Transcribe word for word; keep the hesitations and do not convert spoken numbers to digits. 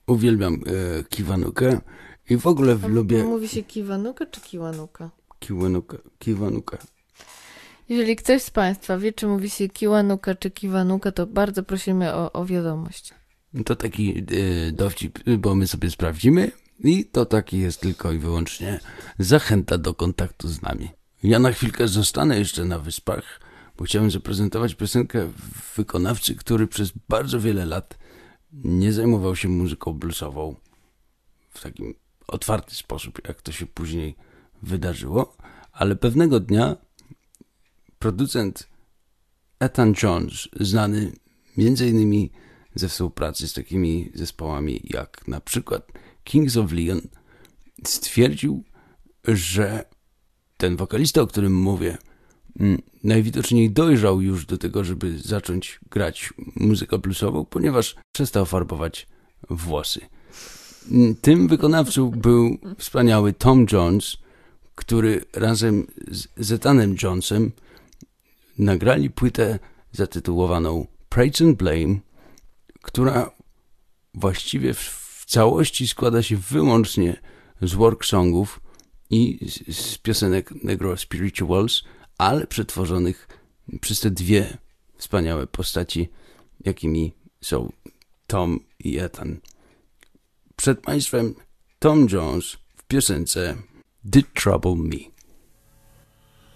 uwielbiam e, Kiwanukę i w ogóle A lubię... Mówi się Kiwanuka czy Kiwanuka? Kiwanukę, Kiwanukę. Jeżeli ktoś z Państwa wie, czy mówi się Kiwanuka czy Kiwanuka, to bardzo prosimy o, o wiadomość. To taki e, dowcip, bo my sobie sprawdzimy i to taki jest tylko i wyłącznie zachęta do kontaktu z nami. Ja na chwilkę zostanę jeszcze na Wyspach, bo chciałem zaprezentować piosenkę wykonawcy, który przez bardzo wiele lat nie zajmował się muzyką bluesową w takim otwarty sposób, jak to się później wydarzyło, ale pewnego dnia producent Ethan Jones, znany między innymi ze współpracy z takimi zespołami jak na przykład Kings of Leon, stwierdził, że ten wokalista, o którym mówię, najwidoczniej dojrzał już do tego, żeby zacząć grać muzykę bluesową, ponieważ przestał farbować włosy. Tym wykonawcą był wspaniały Tom Jones, który razem z Ethanem Jonesem nagrali płytę zatytułowaną Praise and Blame, która właściwie w, w całości składa się wyłącznie z work songów i z, z piosenek Negro Spirituals, ale przetworzonych przez te dwie wspaniałe postaci, jakimi są Tom i Ethan. Przed Państwem Tom Jones w piosence Did Trouble Me.